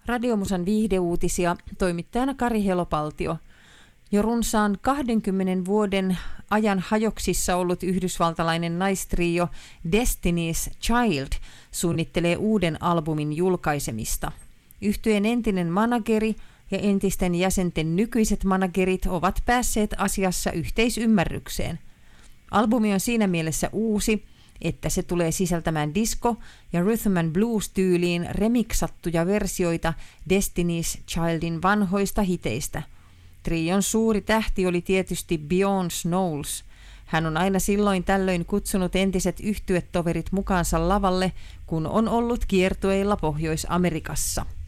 Radiomusan viihdeuutisia, toimittajana Kari Helopaltio. Jo runsaan 20 vuoden ajan hajoksissa ollut yhdysvaltalainen naistrio Destiny's Child suunnittelee uuden albumin julkaisemista. Yhtyeen entinen manageri ja entisten jäsenten nykyiset managerit ovat päässeet asiassa yhteisymmärrykseen. Albumi on siinä mielessä uusi, että se tulee sisältämään disco- ja rhythm and blues-tyyliin remiksattuja versioita Destiny's Childin vanhoista hiteistä. Trion suuri tähti oli tietysti Beyoncé Knowles. Hän on aina silloin tällöin kutsunut entiset yhtyetoverit mukaansa lavalle, kun on ollut kiertueilla Pohjois-Amerikassa.